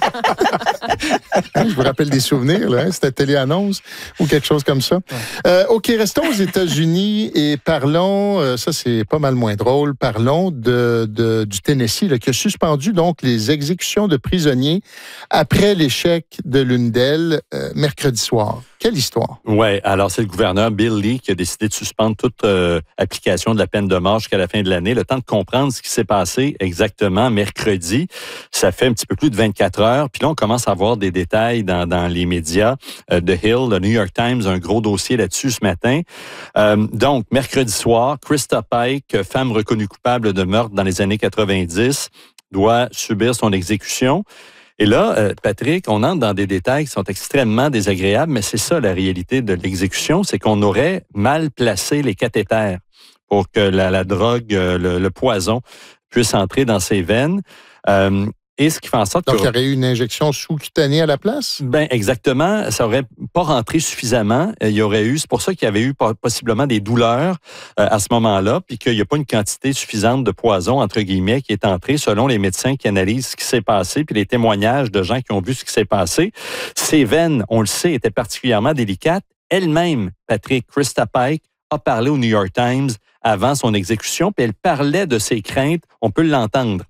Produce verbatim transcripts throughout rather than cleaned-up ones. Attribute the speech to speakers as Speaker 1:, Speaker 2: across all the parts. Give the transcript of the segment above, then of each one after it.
Speaker 1: Je vous rappelle des souvenirs, là, hein? C'était télé-annonce ou quelque chose comme ça. Ouais. Euh, OK, restons aux États-Unis et parlons, euh, ça c'est pas mal moins drôle, parlons de, de, du Tennessee là, qui a suspendu donc les exécutions de prisonniers après l'échec de l'une d'elles euh, mercredi soir. Quelle histoire?
Speaker 2: Oui, alors c'est le gouverneur Bill Lee qui a décidé de suspendre toute euh, application de la peine de mort jusqu'à la fin de l'année. Le temps de comprendre ce qui s'est passé exactement mercredi, ça fait un petit peu plus de vingt-quatre heures. Puis là, on commence à avoir des détails dans, dans les médias. Euh, The Hill, le New York Times, un gros dossier là-dessus ce matin. Euh, donc, mercredi soir, Krista Pike, femme reconnue coupable de meurtre dans les années quatre-vingt-dix, doit subir son exécution. Et là, euh, Patrick, on entre dans des détails qui sont extrêmement désagréables, mais c'est ça la réalité de l'exécution, c'est qu'on aurait mal placé les cathéters pour que la, la drogue, euh, le, le poison puisse entrer dans ses veines. Euh, Et ce qui fait en sorte
Speaker 1: Donc,
Speaker 2: que...
Speaker 1: il y aurait eu une injection sous-cutanée à la place?
Speaker 2: Ben exactement. Ça aurait pas rentré suffisamment. Il y aurait eu... C'est pour ça qu'il y avait eu possiblement des douleurs euh, à ce moment-là, puis qu'il n'y a pas une quantité suffisante de poison, entre guillemets, qui est entrée, selon les médecins qui analysent ce qui s'est passé, puis les témoignages de gens qui ont vu ce qui s'est passé. Ces veines, on le sait, étaient particulièrement délicates. Elle-même, Patrick, Krista Pike, a parlé au New York Times avant son exécution, puis elle parlait de ses craintes. On peut l'entendre.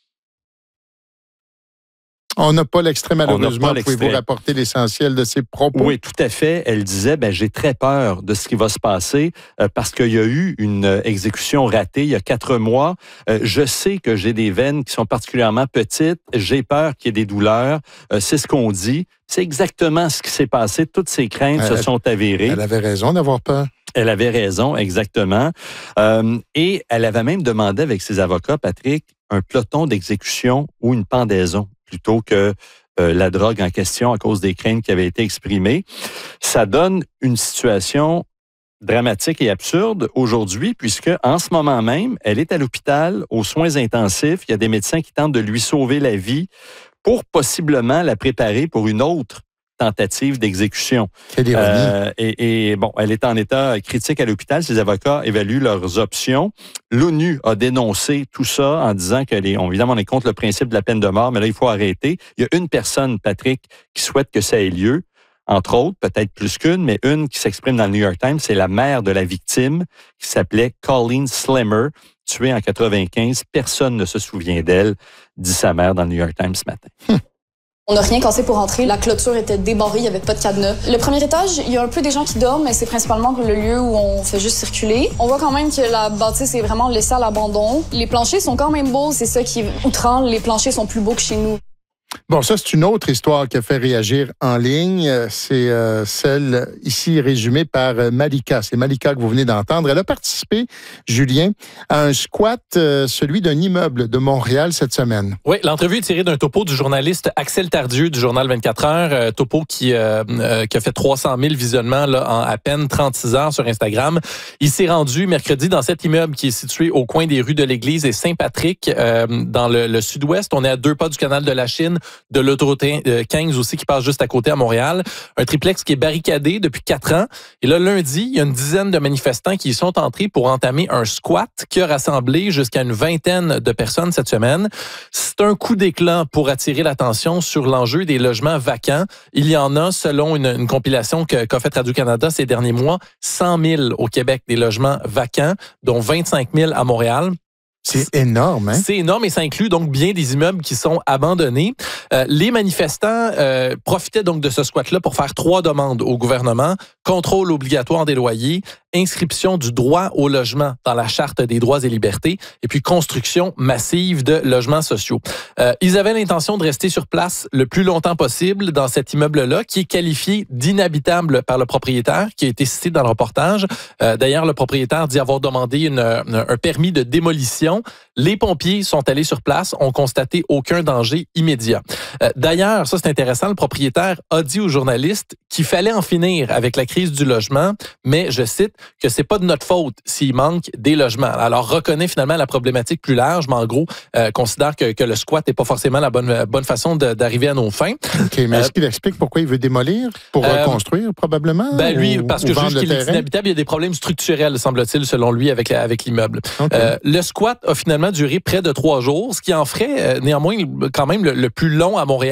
Speaker 1: On n'a pas l'extrait, malheureusement. Pouvez-vous rapporter l'essentiel de ses propos?
Speaker 2: Oui, tout à fait. Elle disait, ben, j'ai très peur de ce qui va se passer euh, parce qu'il y a eu une euh, exécution ratée il y a quatre mois. Euh, je sais que j'ai des veines qui sont particulièrement petites. J'ai peur qu'il y ait des douleurs. Euh, c'est ce qu'on dit. C'est exactement ce qui s'est passé. Toutes ces craintes elle, se sont avérées.
Speaker 1: Elle avait raison d'avoir peur.
Speaker 2: Elle avait raison, exactement. Euh, et elle avait même demandé avec ses avocats, Patrick, un peloton d'exécution ou une pendaison, plutôt que euh, la drogue en question à cause des craintes qui avaient été exprimées. Ça donne une situation dramatique et absurde aujourd'hui, puisque en ce moment même, elle est à l'hôpital aux soins intensifs. Il y a des médecins qui tentent de lui sauver la vie pour possiblement la préparer pour une autre tentative d'exécution.
Speaker 1: Quelle ironie. Euh,
Speaker 2: et, et bon, elle est en état critique à l'hôpital. Ses avocats évaluent leurs options. L'ONU a dénoncé tout ça en disant que les, on, évidemment, on est contre le principe de la peine de mort, mais là, il faut arrêter. Il y a une personne, Patrick, qui souhaite que ça ait lieu. Entre autres, peut-être plus qu'une, mais une qui s'exprime dans le New York Times, c'est la mère de la victime qui s'appelait Colleen Slimmer, tuée en quatre-vingt-quinze. Personne ne se souvient d'elle, dit sa mère dans le New York Times ce matin.
Speaker 1: Hum.
Speaker 3: On n'a rien cassé pour entrer. La clôture était débarrée, il n'y avait pas de cadenas. Le premier étage, il y a un peu des gens qui dorment, mais c'est principalement le lieu où on fait juste circuler. On voit quand même que la bâtisse est vraiment laissée à l'abandon. Les planchers sont quand même beaux, c'est ça qui est outrant. Les planchers sont plus beaux que chez nous.
Speaker 1: Bon, ça, c'est une autre histoire qui a fait réagir en ligne. C'est euh, celle ici résumée par Malika. C'est Malika que vous venez d'entendre. Elle a participé, Julien, à un squat, euh, celui d'un immeuble de Montréal cette semaine.
Speaker 4: Oui, l'entrevue est tirée d'un topo du journaliste Axel Tardieu du journal vingt-quatre heures. Euh, topo qui, euh, euh, qui a fait trois cent mille visionnements là, en à peine trente-six heures sur Instagram. Il s'est rendu mercredi dans cet immeuble qui est situé au coin des rues de l'Église et Saint-Patrick, euh, dans le, le sud-ouest. On est à deux pas du canal de la Chine, de l'autoroute quinze aussi qui passe juste à côté à Montréal. Un triplex qui est barricadé depuis quatre ans. Et là, lundi, il y a une dizaine de manifestants qui y sont entrés pour entamer un squat qui a rassemblé jusqu'à une vingtaine de personnes cette semaine. C'est un coup d'éclat pour attirer l'attention sur l'enjeu des logements vacants. Il y en a, selon une, une compilation que, qu'a fait Radio-Canada ces derniers mois, cent mille au Québec des logements vacants, dont vingt-cinq mille à Montréal.
Speaker 1: C'est énorme, hein?
Speaker 4: C'est énorme et ça inclut donc bien des immeubles qui sont abandonnés. Euh, les manifestants euh, profitaient donc de ce squat-là pour faire trois demandes au gouvernement. Contrôle obligatoire des loyers, inscription du droit au logement dans la Charte des droits et libertés et puis construction massive de logements sociaux. Euh, ils avaient l'intention de rester sur place le plus longtemps possible dans cet immeuble-là qui est qualifié d'inhabitable par le propriétaire qui a été cité dans le reportage. Euh, d'ailleurs, le propriétaire dit avoir demandé une, un permis de démolition. Les pompiers sont allés sur place, ont constaté aucun danger immédiat. Euh, d'ailleurs, ça c'est intéressant, le propriétaire a dit aux journalistes qu'il fallait en finir avec la crise du logement, mais je cite que c'est pas de notre faute s'il manque des logements. Alors reconnaît finalement la problématique plus large, mais en gros euh, considère que, que le squat n'est pas forcément la bonne bonne façon de, d'arriver à nos fins.
Speaker 1: OK, mais euh, est-ce qu'il explique pourquoi il veut démolir pour euh, reconstruire probablement?
Speaker 4: Ben lui,
Speaker 1: ou,
Speaker 4: parce
Speaker 1: ou
Speaker 4: que juge qu'il est inhabitable, il y a des problèmes structurels semble-t-il selon lui avec la, avec l'immeuble. Okay. Euh, le squat a finalement duré près de trois jours, ce qui en ferait euh, néanmoins quand même le, le plus long à Montréal.